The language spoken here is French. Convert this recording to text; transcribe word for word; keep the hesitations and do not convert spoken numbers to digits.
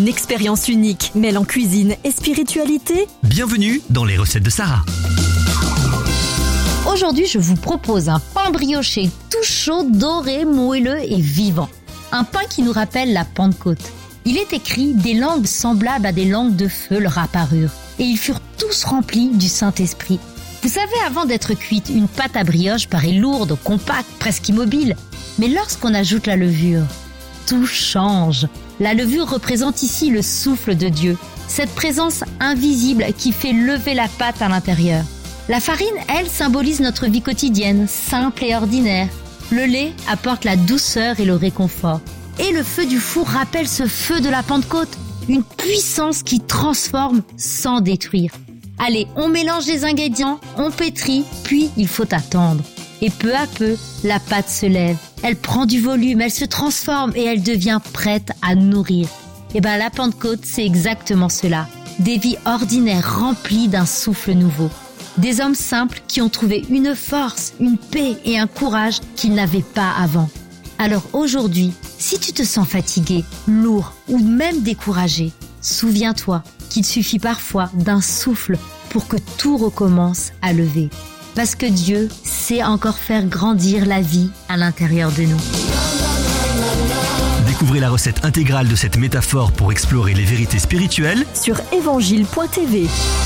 Une expérience unique, mêlant cuisine et spiritualité. Bienvenue dans les recettes de Sarah. Aujourd'hui, je vous propose un pain brioché tout chaud, doré, moelleux et vivant. Un pain qui nous rappelle la Pentecôte. Il est écrit « Des langues semblables à des langues de feu leur apparurent, et ils furent tous remplis du Saint-Esprit. » Vous savez, avant d'être cuite, une pâte à brioche paraît lourde, compacte, presque immobile. Mais lorsqu'on ajoute la levure, tout change. La levure représente ici le souffle de Dieu, cette présence invisible qui fait lever la pâte à l'intérieur. La farine, elle, symbolise notre vie quotidienne, simple et ordinaire. Le lait apporte la douceur et le réconfort. Et le feu du four rappelle ce feu de la Pentecôte, une puissance qui transforme sans détruire. Allez, on mélange les ingrédients, on pétrit, puis il faut attendre. Et peu à peu, la pâte se lève, elle prend du volume, elle se transforme et elle devient prête à nourrir. Et ben la Pentecôte, c'est exactement cela. Des vies ordinaires remplies d'un souffle nouveau. Des hommes simples qui ont trouvé une force, une paix et un courage qu'ils n'avaient pas avant. Alors aujourd'hui, si tu te sens fatigué, lourd ou même découragé, souviens-toi qu'il suffit parfois d'un souffle pour que tout recommence à lever. Parce que Dieu sait encore faire grandir la vie à l'intérieur de nous. Découvrez la recette intégrale de cette métaphore pour explorer les vérités spirituelles sur évangile point t v.